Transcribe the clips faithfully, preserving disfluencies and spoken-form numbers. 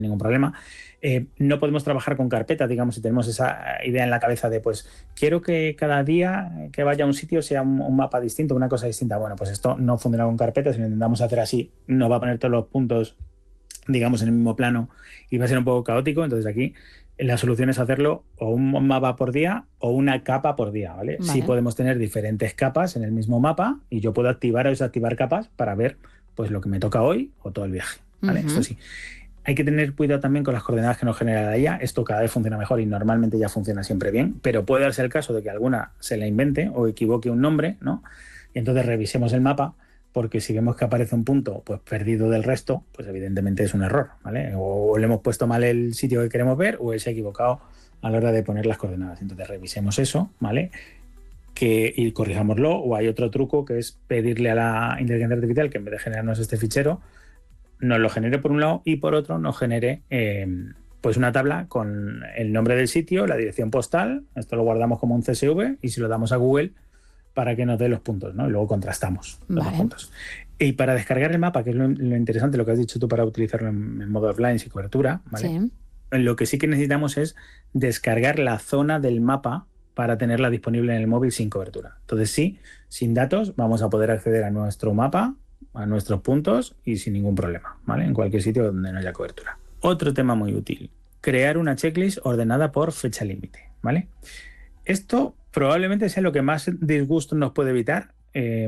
ningún problema. Eh, no podemos trabajar con carpetas, digamos, si tenemos esa idea en la cabeza de, pues, quiero que cada día que vaya a un sitio sea un, un mapa distinto, una cosa distinta. Bueno, pues esto no funciona con carpetas. Si lo intentamos hacer así, nos va a poner todos los puntos, digamos, en el mismo plano y va a ser un poco caótico. Entonces aquí la solución es hacerlo o un mapa por día o una capa por día, ¿vale? Sí Vale. podemos tener diferentes capas en el mismo mapa y yo puedo activar o desactivar capas para ver, pues, lo que me toca hoy o todo el viaje, ¿vale? Esto Ujú. sí. Hay que tener cuidado también con las coordenadas que nos genera la I A. Esto cada vez funciona mejor y normalmente ya funciona siempre bien, pero puede darse el caso de que alguna se la invente o equivoque un nombre, ¿no? Y entonces revisemos el mapa, porque si vemos que aparece un punto, pues, perdido del resto, pues evidentemente es un error, ¿vale? O le hemos puesto mal el sitio que queremos ver o él se ha equivocado a la hora de poner las coordenadas. Entonces revisemos eso, ¿vale? Que, y corrijámoslo. O hay otro truco que es pedirle a la inteligencia artificial que en vez de generarnos este fichero, nos lo genere por un lado y por otro nos genere eh, pues una tabla con el nombre del sitio, la dirección postal. Esto lo guardamos como un C S V y se lo damos a Google para que nos dé los puntos, ¿no? Y luego contrastamos los dos Vale. puntos. Y para descargar el mapa, que es lo, lo interesante, lo que has dicho tú para utilizarlo en, en modo offline sin cobertura, ¿vale? Sí. Lo que sí que necesitamos es descargar la zona del mapa para tenerla disponible en el móvil sin cobertura. Entonces sí, sin datos vamos a poder acceder a nuestro mapa, a nuestros puntos y sin ningún problema, ¿vale? En cualquier sitio donde no haya cobertura. Otro tema muy útil, crear una checklist ordenada por fecha límite, ¿vale? Esto probablemente sea lo que más disgusto nos puede evitar, eh,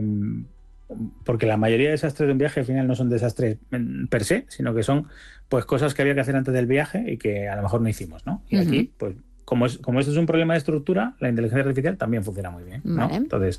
porque la mayoría de desastres de un viaje al final no son desastres per se, sino que son, pues, cosas que había que hacer antes del viaje y que a lo mejor no hicimos, ¿no? Y Ujú. aquí, pues, como, es, como esto es un problema de estructura, la inteligencia artificial también funciona muy bien, ¿no? Vale. Entonces,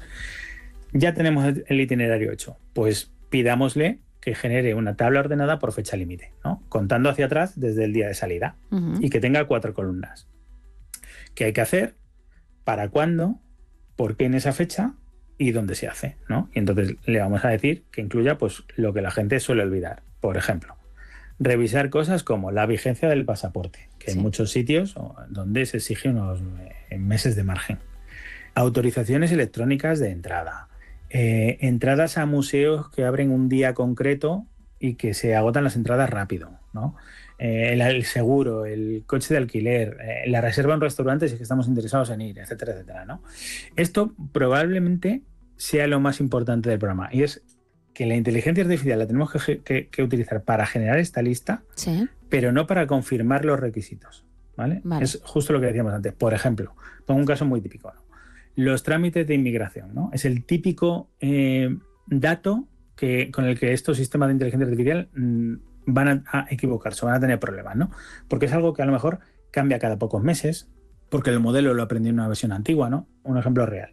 ya tenemos el itinerario hecho, pues pidámosle que genere una tabla ordenada por fecha límite, ¿no? Contando hacia atrás desde el día de salida Ujú. y que tenga cuatro columnas. ¿Qué hay que hacer? ¿Para cuándo? ¿Por qué en esa fecha? ¿Y dónde se hace? ¿No? Y entonces le vamos a decir que incluya, pues, lo que la gente suele olvidar. Por ejemplo, revisar cosas como la vigencia del pasaporte, que hay Sí. muchos sitios donde se exige unos meses de margen. Autorizaciones electrónicas de entrada. Eh, entradas a museos que abren un día concreto y que se agotan las entradas rápido, ¿no? Eh, el, el seguro, el coche de alquiler, eh, la reserva en un restaurante si es que estamos interesados en ir, etcétera, etcétera, ¿no? Esto probablemente sea lo más importante del programa y es que la inteligencia artificial la tenemos que, que, que utilizar para generar esta lista, Sí. pero no para confirmar los requisitos, ¿vale? Vale. Es justo lo que decíamos antes. Por ejemplo, pongo un caso muy típico, ¿no? Los trámites de inmigración, ¿no? Es el típico eh, dato que, con el que estos sistemas de inteligencia artificial mmm, van a, a equivocarse, van a tener problemas, ¿no? Porque es algo que a lo mejor cambia cada pocos meses, porque el modelo lo aprendí en una versión antigua, ¿no? Un ejemplo real.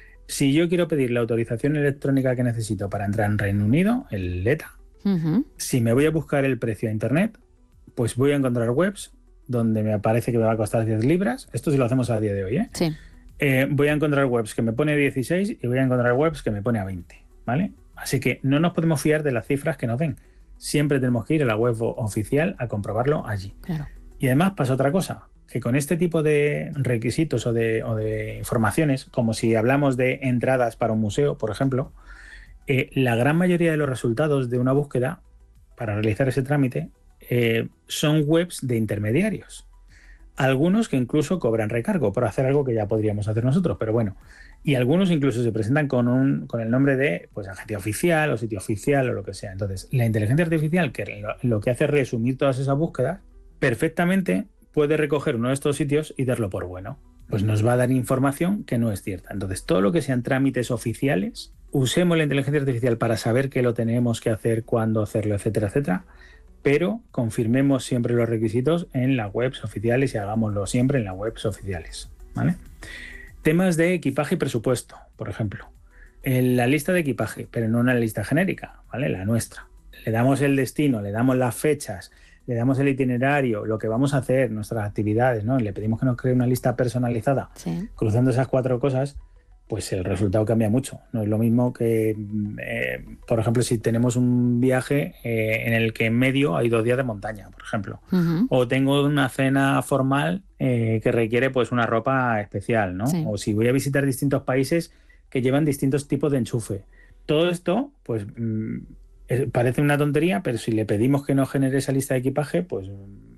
Si yo quiero pedir la autorización electrónica que necesito para entrar en Reino Unido, el ETA, Ujú. si me voy a buscar el precio a internet, pues voy a encontrar webs donde me parece que me va a costar diez libras. Esto sí lo hacemos a día de hoy, ¿eh? Sí. Eh, voy a encontrar webs que me pone dieciséis y voy a encontrar webs que me pone a veinte, ¿vale? Así que no nos podemos fiar de las cifras que nos den. Siempre tenemos que ir a la web oficial a comprobarlo allí. Claro. Y además pasa otra cosa, que con este tipo de requisitos o de, o de informaciones, como si hablamos de entradas para un museo, por ejemplo, eh, la gran mayoría de los resultados de una búsqueda para realizar ese trámite eh, son webs de intermediarios. Algunos que incluso cobran recargo por hacer algo que ya podríamos hacer nosotros, pero bueno. Y algunos incluso se presentan con, un, con el nombre de, pues, agencia oficial o sitio oficial o lo que sea. Entonces, la inteligencia artificial, que lo, lo que hace es resumir todas esas búsquedas, perfectamente puede recoger uno de estos sitios y darlo por bueno. Pues nos va a dar información que no es cierta. Entonces, todo lo que sean trámites oficiales, usemos la inteligencia artificial para saber qué lo tenemos que hacer, cuándo hacerlo, etcétera, etcétera, pero confirmemos siempre los requisitos en las webs oficiales y hagámoslo siempre en las webs oficiales, ¿vale? Temas de equipaje y presupuesto, por ejemplo. En la lista de equipaje, pero no una lista genérica, ¿vale? La nuestra. Le damos el destino, le damos las fechas, le damos el itinerario, lo que vamos a hacer, nuestras actividades, ¿no? Y le pedimos que nos cree una lista personalizada, Sí. cruzando esas cuatro cosas, pues el resultado cambia mucho. No es lo mismo que, eh, por ejemplo, si tenemos un viaje eh, en el que en medio hay dos días de montaña, por ejemplo, Ujú. o tengo una cena formal eh, que requiere, pues, una ropa especial, ¿no? Sí. O si voy a visitar distintos países que llevan distintos tipos de enchufe. Todo esto, pues, mmm, parece una tontería, pero si le pedimos que nos genere esa lista de equipaje, pues